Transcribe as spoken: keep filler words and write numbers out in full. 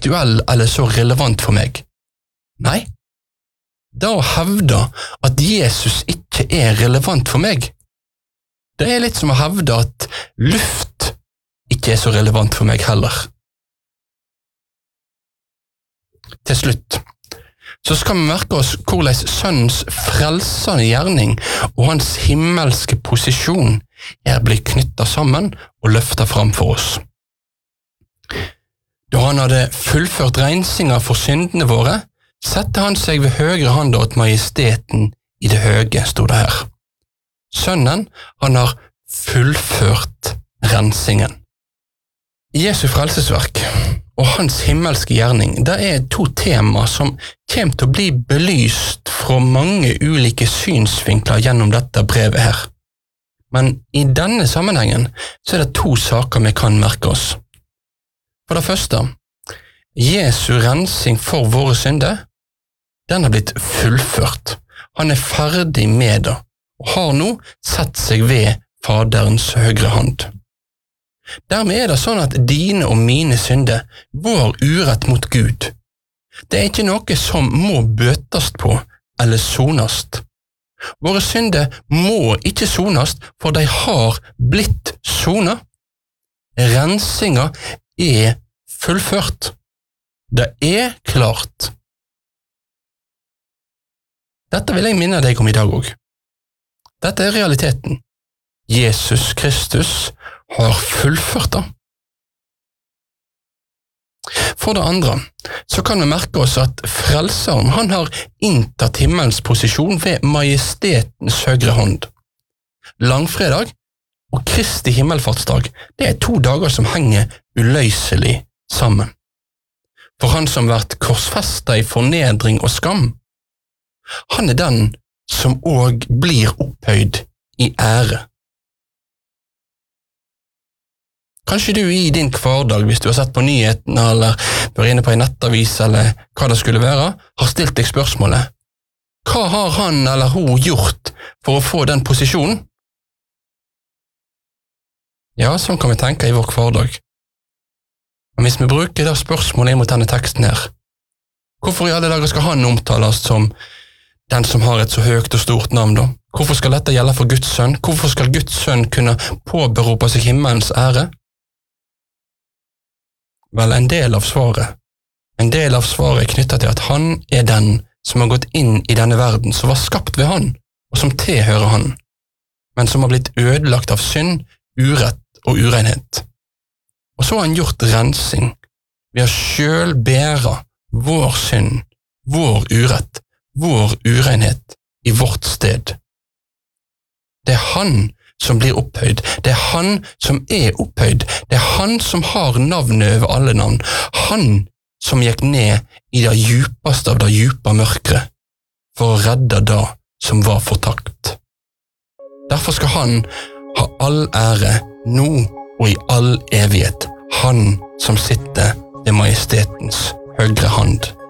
aktuell eller så relevant for meg. Nei, da å hevde at Jesus ikke er relevant for meg, det er litt som å hevde at luft ikke er så relevant for meg heller. Til slutt, så skal vi merke oss hvordan sønnens frelsende gjerning og hans himmelske posisjon er blitt knyttet sammen og løftet fram for oss. Da han hadde fullført rensinga for syndene våre, sette han seg ved høyre hånd åt majesteten i det høye, stod det her. Sønnen, han har fullført rensingen. Jesu frelsesverk og hans himmelske gjerning, det er to tema som kommer til å bli belyst fra mange ulike synsvinkler gjennom dette brevet her. Men i denne sammenhengen så er det to saker vi kan merke oss. For det første, Jesu rensing for våre synder, den har blitt fullført. Han er ferdig med det, og har nå satt seg ved Faderens høyre hånd. Dermed er det sånn at dine og mine synder, vår urett mot Gud, det er ikke noe som må bøtast på eller sonast. Våre synder må ikke sonast, for de har blitt sona. Rensinga er fullført. Det er klart. Dette vil jeg minne deg om i dag også. Dette er realiteten. Jesus Kristus har fullført det. For det andre, så kan vi merke oss at frelseren, han har inntatt himmelens posisjon ved majestetens høyre hånd. Langfredag og Kristi himmelfartsdag, det er to dager som henger uløselig sammen. For han som vært korsfestet i fornedring og skam, han er den som også blir opphøyd i ære. Kanskje du i din hverdag, hvis du har sett på nyhetene eller vært inne på en nettavis eller hva det skulle være, har stilt deg spørsmålet: hva har han eller hun gjort for å få den posisjonen? Ja, sånn kan vi tenke i vår hverdag. Men hvis vi bruker det spørsmålet mot denne teksten her, hvorfor i alle dager skal han omtales som den som har et så høyt og stort navn da? Hvorfor skal dette gjelde for Guds sønn? Hvorfor skal Guds sønn kunne påberope seg himmelens ære? Vel, en del av svaret, en del av svaret er knyttet til at han er den som har gått inn i denne verden, som var skapt ved han, og som tilhører han, men som har blitt ødelagt av synd, urett og urenhet. Og så har han gjort rensing ved å selv bære vår synd, vår urett, vår urenhet i vårt sted. Det er han som blir opphøyd. Det er han som er opphøyd. Det er han som har navnet over alle navn. Han som gikk ned i det djupeste av det djupe mørket for å redde det som var fortakt. Derfor skal han ha all ære nå og i all evighet. Han som sitter ved majestetens høyre hand.